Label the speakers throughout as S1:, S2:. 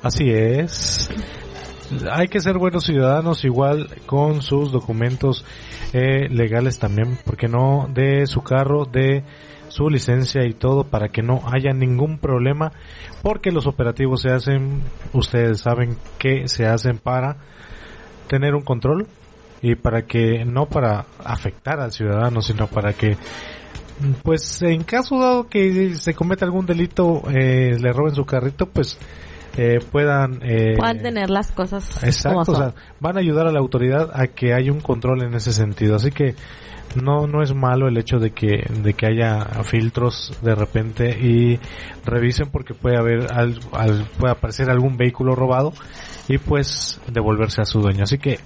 S1: Así es. Hay que ser buenos ciudadanos, igual con sus documentos legales también, porque no, de su carro, de su licencia y todo, para que no haya ningún problema, porque los operativos se hacen, ustedes saben que se hacen para tener un control y para que, no para afectar al ciudadano, sino para que, pues en caso dado que se cometa algún delito, le roben su carrito, pues puedan
S2: tener las cosas
S1: exacto,
S2: como son.
S1: O sea, van a ayudar a la autoridad a que haya un control en ese sentido, así que no es malo el hecho de que haya filtros de repente y revisen, porque puede haber puede aparecer algún vehículo robado y pues devolverse a su dueño, así que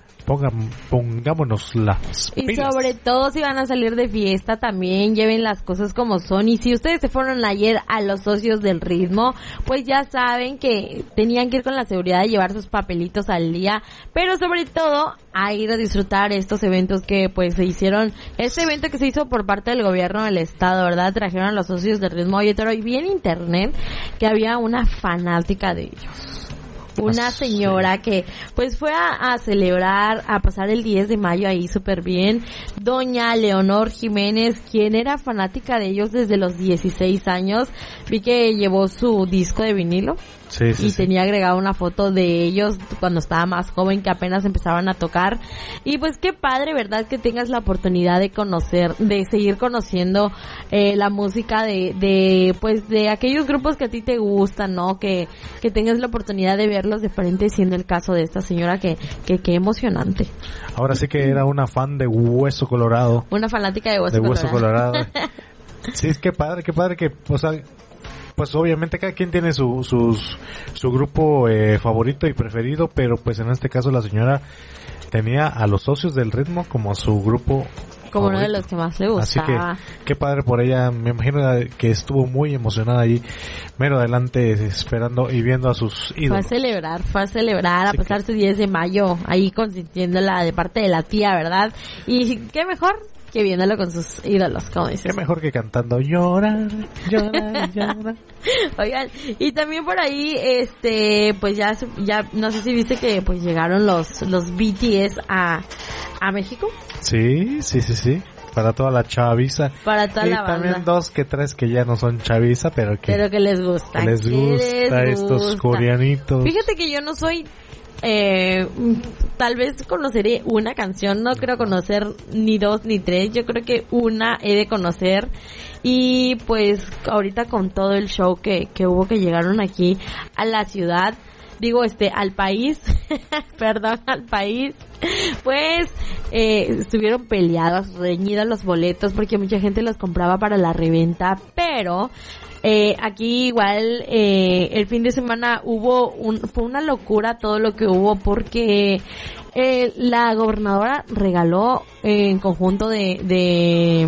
S1: pongámonos las pilas.
S2: Y sobre todo si van a salir de fiesta también lleven las cosas como son, y si ustedes se fueron ayer a los socios del ritmo, pues ya saben que tenían que ir con la seguridad de llevar sus papelitos al día, pero sobre todo a ir a disfrutar estos eventos que pues se hicieron, este evento que se hizo por parte del gobierno del estado, ¿verdad? Trajeron a los socios del ritmo. Oye, pero vi en internet que había una fanática de ellos. Una señora que pues fue a celebrar, a pasar el 10 de mayo ahí súper bien, doña Leonor Jiménez, quien era fanática de ellos desde los 16 años, vi que llevó su disco de vinilo. Sí, tenía agregado una foto de ellos cuando estaba más joven, que apenas empezaban a tocar, y pues qué padre, ¿verdad? Que tengas la oportunidad de conocer, de seguir conociendo la música de aquellos grupos que a ti te gustan, ¿no? Que tengas la oportunidad de verlos de frente, siendo el caso de esta señora que qué emocionante.
S1: Ahora sí que era una fan de Hueso Colorado.
S2: Una fanática de Hueso Colorado.
S1: Sí, qué padre que, o sea, pues obviamente cada quien tiene su grupo favorito y preferido, pero pues en este caso la señora tenía a los socios del ritmo como su grupo
S2: como
S1: favorito.
S2: Uno de los que más le gusta.
S1: Así que qué padre por ella, me imagino que estuvo muy emocionada allí, mero adelante, esperando y viendo a sus ídolos.
S2: Fue a celebrar, a pasar su 10 de mayo ahí consintiéndola de parte de la tía, ¿verdad? Y qué mejor que viéndolo con sus ídolos, como dices.
S1: Qué mejor que cantando llorar.
S2: Oigan, y también por ahí, pues ya no sé si viste que pues llegaron los BTS a México.
S1: Sí. Para toda la chaviza.
S2: Para toda la banda.
S1: Y también 2 que 3 que ya no son chaviza, pero que
S2: les gusta.
S1: Que les gusta estos coreanitos.
S2: Fíjate que yo no soy... tal vez conoceré una canción, no creo conocer ni 2 ni 3, yo creo que una he de conocer. Y pues ahorita con todo el show que hubo, que llegaron aquí a la ciudad, al país, perdón, al país, pues estuvieron peleados, reñidos los boletos, porque mucha gente los compraba para la reventa, pero aquí igual el fin de semana fue una locura todo lo que hubo, porque la gobernadora regaló en conjunto de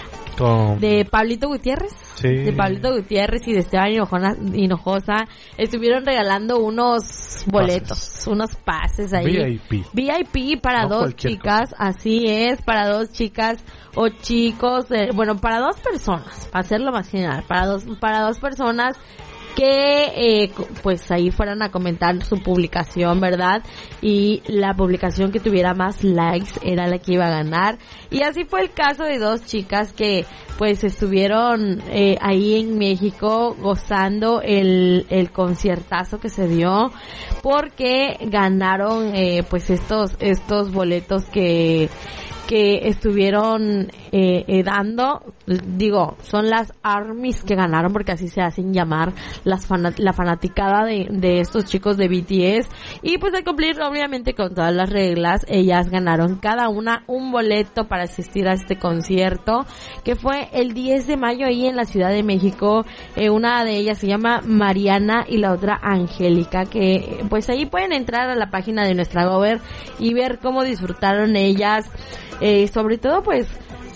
S2: Pablito Gutiérrez. Sí. De Pablito Gutiérrez y de Esteban Hinojosa estuvieron regalando unos boletos, unos pases ahí. VIP para 2 chicas, así es, para 2 chicas o chicos, para 2 personas, para hacerlo más general, para dos personas que pues ahí fueran a comentar su publicación, ¿verdad? Y la publicación que tuviera más likes era la que iba a ganar. Y así fue el caso de 2 chicas que pues estuvieron ahí en México gozando el conciertazo que se dio, porque ganaron pues estos boletos que estuvieron dando, son las ARMYs que ganaron, porque así se hacen llamar la fanaticada de estos chicos de BTS, y pues al cumplir obviamente con todas las reglas, ellas ganaron cada una un boleto para asistir a este concierto, que fue el 10 de mayo ahí en la Ciudad de México. Una de ellas se llama Mariana y la otra Angélica, que pues ahí pueden entrar a la página de nuestra Gober y ver cómo disfrutaron ellas. Sobre todo pues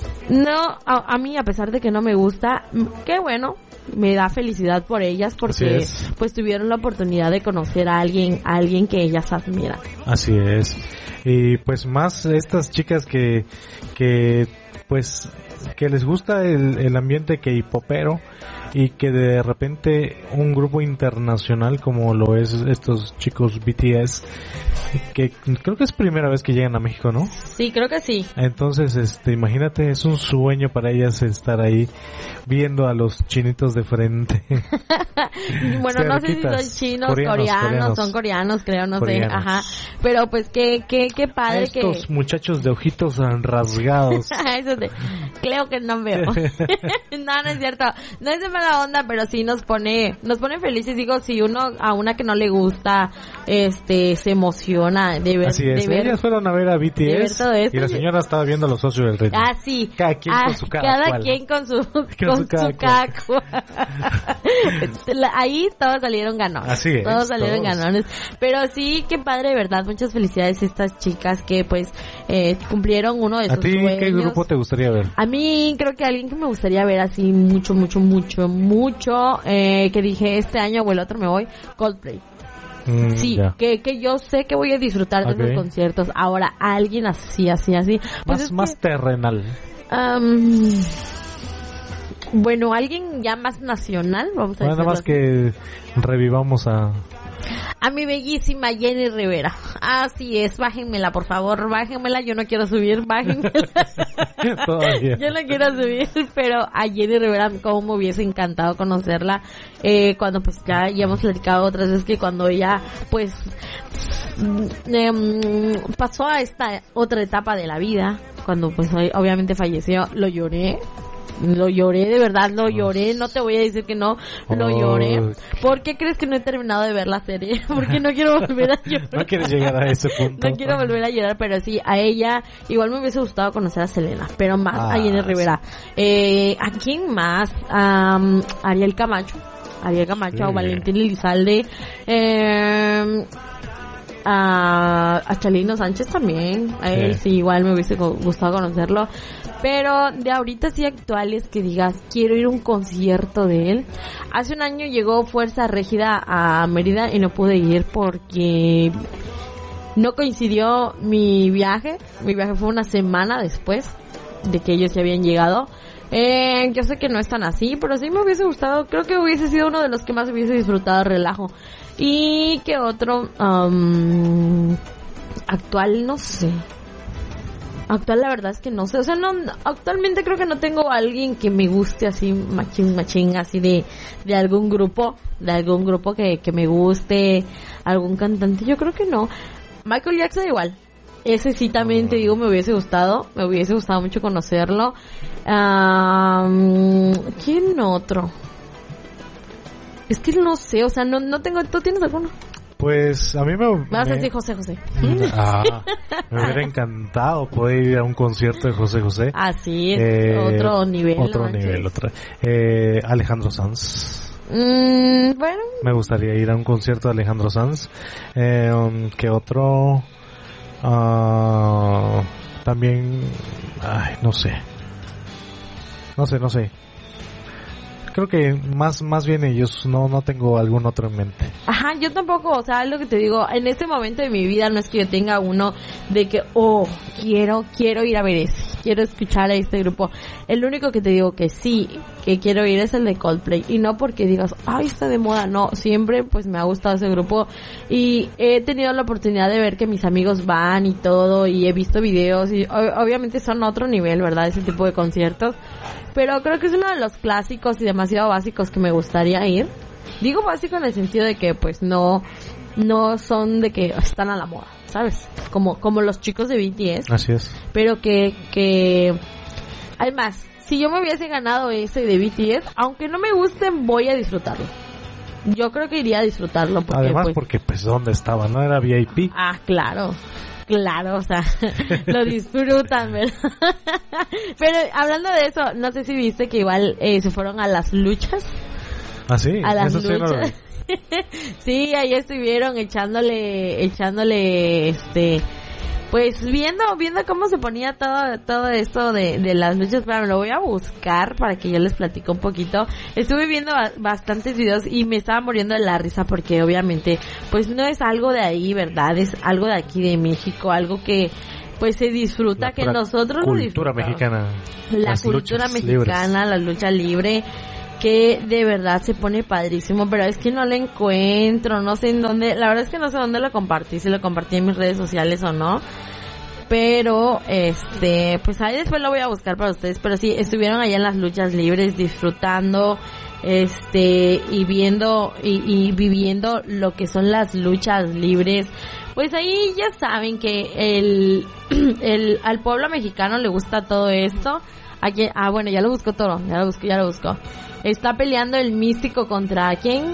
S2: a mí, a pesar de que no me gusta, qué bueno, me da felicidad por ellas, porque pues tuvieron la oportunidad de conocer a alguien que ellas admiran.
S1: Así es. Y pues más estas chicas que pues que les gusta el ambiente K-popero, y que de repente un grupo internacional como lo es estos chicos BTS, que creo que es primera vez que llegan a México, ¿no?
S2: Sí, creo que sí.
S1: Entonces, imagínate, es un sueño para ellas estar ahí viendo a los chinitos de frente.
S2: Bueno, no sé si son chinos, coreanos, son coreanos, creo, no sé, ajá. Pero pues qué padre
S1: estos muchachos de ojitos rasgados.
S2: Eso creo que no veo. No es cierto. No es de mala onda, pero sí nos pone felices. Digo, si uno a una que no le gusta, se emociona de ver.
S1: Así es. Ellas fueron a ver a BTS
S2: ver
S1: y la señora estaba viendo a los socios del ritmo.
S2: Ah, sí.
S1: Cada quien con su
S2: cada quien con su caco. Ahí todos salieron ganones.
S1: Así es.
S2: Todos salieron ganones. Pero sí, qué padre, de verdad. Muchas felicidades a estas chicas que pues cumplieron uno de sus sueños.
S1: ¿A ti qué grupo te gustaría ver?
S2: A mí creo que alguien que me gustaría ver así mucho, que dije este año o el otro me voy, Coldplay. Sí, que yo sé que voy a disfrutar de los conciertos. Ahora, alguien así. Pues
S1: más terrenal.
S2: Bueno, alguien ya más nacional, vamos a decirlo.
S1: Nada más que revivamos a
S2: mi bellísima Jenny Rivera. Así es, bájenmela, por favor, bájenmela. Yo no quiero subir, bájenmela.
S1: Todavía.
S2: Yo no quiero subir, pero a Jenny Rivera, como me hubiese encantado conocerla. Cuando pues ya hemos platicado otras veces que cuando ella pues pasó a esta otra etapa de la vida, cuando pues obviamente falleció, lo lloré, de verdad, lo lloré, no te voy a decir que no, lo lloré. ¿Por qué crees que no he terminado de ver la serie? Porque no quiero volver a llorar.
S1: No quieres llegar a ese punto.
S2: No quiero volver a llorar, pero sí, a ella, igual me hubiese gustado conocer a Selena, pero más a Jenny Rivera. ¿A quién más? Ariel Camacho, o Valentín Elizalde, a Chalino Sánchez también, a él sí, igual me hubiese gustado conocerlo. Pero de ahorita sí actuales que digas, quiero ir a un concierto de él. Hace un año llegó Fuerza Régida a Mérida y no pude ir porque no coincidió mi viaje. Mi viaje fue una semana después de que ellos ya habían llegado. Yo sé que no es tan así, pero sí me hubiese gustado. Creo que hubiese sido uno de los que más hubiese disfrutado el relajo. Y que otro actual, no sé. Actual la verdad es que no sé, o sea, no, actualmente creo que no tengo a alguien que me guste así machín, así de algún grupo que me guste, algún cantante, yo creo que no. Michael Jackson igual, ese sí también te digo, me hubiese gustado mucho conocerlo. ¿Quién otro? Es que no sé, o sea, no tengo, ¿tú tienes alguno?
S1: Pues a mí me
S2: vas a decir José José.
S1: Me hubiera encantado poder ir a un concierto de José José.
S2: Así es, otro nivel.
S1: Alejandro Sanz.
S2: Bueno.
S1: Me gustaría ir a un concierto de Alejandro Sanz. ¿Qué otro? También, no sé. Creo que más bien ellos, no tengo algún otro en mente.
S2: Ajá, yo tampoco, o sea, lo que te digo, en este momento de mi vida no es que yo tenga uno de que, quiero ir a ver ese, quiero escuchar a este grupo. El único que te digo que sí, que quiero ir es el de Coldplay, y no porque digas, está de moda, no, siempre pues me ha gustado ese grupo, y he tenido la oportunidad de ver que mis amigos van y todo, y he visto videos, y obviamente son otro nivel, ¿verdad? Ese tipo de conciertos. Pero creo que es uno de los clásicos y demasiado básicos que me gustaría ir. Digo básico en el sentido de que pues no son de que están a la moda, ¿sabes? Como los chicos de BTS.
S1: Así es.
S2: Pero que además, si yo me hubiese ganado ese de BTS, aunque no me gusten, voy a disfrutarlo. Yo creo que iría a disfrutarlo porque
S1: además porque pues ¿dónde estaba? ¿No era VIP?
S2: Claro, o sea, lo disfrutan, ¿verdad? Pero hablando de eso, no sé si viste que igual se fueron a las luchas.
S1: ¿Ah, sí?
S2: A las
S1: eso
S2: luchas. Sí, ahí estuvieron echándole, pues viendo cómo se ponía todo esto de las luchas. Pero me lo voy a buscar para que yo les platico un poquito. Estuve viendo bastantes videos y me estaba muriendo de la risa porque obviamente pues no es algo de ahí, ¿verdad? Es algo de aquí de México, algo que pues se disfruta, que nosotros lo disfrutamos.
S1: Mexicana.
S2: La cultura mexicana, la lucha libre. que de verdad se pone padrísimo, pero es que no lo encuentro, no sé en dónde, la verdad es que no sé dónde lo compartí, si lo compartí en mis redes sociales o no, pero pues ahí después lo voy a buscar para ustedes, pero sí, estuvieron allá en las luchas libres disfrutando, y viendo y viviendo lo que son las luchas libres. Pues ahí ya saben que al pueblo mexicano le gusta todo esto. Aquí, bueno, ya lo buscó todo, ya lo buscó. Está peleando el místico contra ¿quién?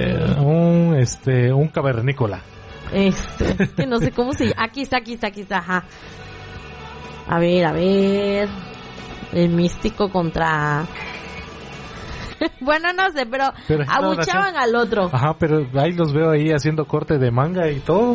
S1: Un cavernícola.
S2: Que no sé cómo se llama. Aquí está, ajá. A ver. El místico contra... Bueno, no sé, pero abuchaban al otro.
S1: Ajá, pero ahí los veo ahí haciendo corte de manga y todo.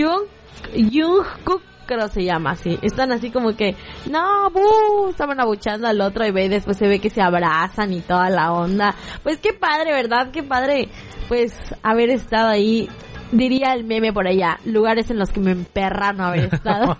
S2: Jungkook creo se llama así. Están así como que, no, estaban abuchando al otro y después se ve que se abrazan y toda la onda. Pues qué padre, ¿verdad? Qué padre, pues, haber estado ahí. Diría el meme por allá, lugares en los que me emperra no haber estado.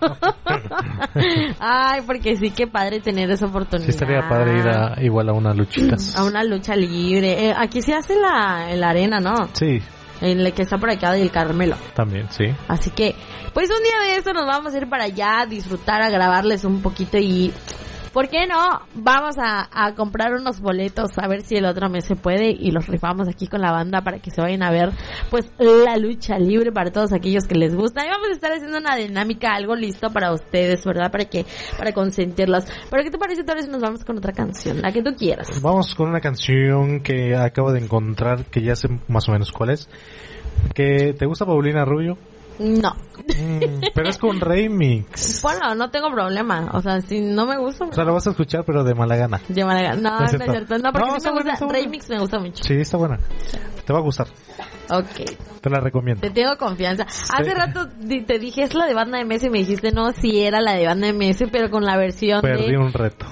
S2: Ay, porque sí, qué padre tener esa oportunidad.
S1: Sí, estaría padre ir igual a unas luchitas.
S2: A una lucha libre. Aquí se hace en la arena, ¿no?
S1: Sí.
S2: En la que está por acá del Carmelo.
S1: También, sí.
S2: Así que, pues un día de eso nos vamos a ir para allá, a disfrutar, a grabarles un poquito y... ¿Por qué no? Vamos a comprar unos boletos a ver si el otro mes se puede y los rifamos aquí con la banda para que se vayan a ver pues la lucha libre para todos aquellos que les gusta. Y vamos a estar haciendo una dinámica, algo listo para ustedes, ¿verdad? Para consentirlos. ¿Pero qué te parece, Torres? Nos vamos con otra canción, la que tú quieras.
S1: Vamos con una canción que acabo de encontrar, que ya sé más o menos cuál es. ¿Te gusta Paulina Rubio?
S2: No.
S1: Pero es con remix.
S2: Bueno, no tengo problema. O sea, si no me gusta...
S1: O sea, lo vas a escuchar, pero de mala gana.
S2: De mala gana. No, no es cierto. No, porque sí me gusta.
S1: Buena.
S2: Remix me gusta mucho.
S1: Sí, está buena. Te va a gustar.
S2: Ok.
S1: Te la recomiendo.
S2: Te tengo confianza. Hace rato te dije, es la de Banda MS y me dijiste, no, sí era la de Banda MS, pero con la versión
S1: Perdí un reto.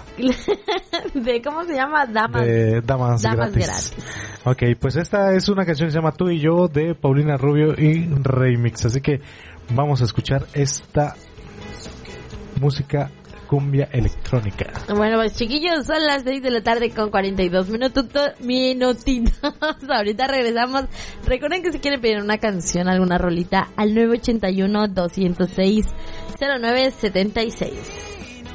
S2: de ¿cómo se llama?
S1: Damas gratis. Ok, pues esta es una canción que se llama Tú y Yo de Paulina Rubio y remix. Así que vamos a escuchar esta música cumbia electrónica.
S2: Bueno, pues chiquillos, son las 6 de la tarde con 42 minutitos. Ahorita regresamos. Recuerden que si quieren pedir una canción, alguna rolita, al 981-206-0976.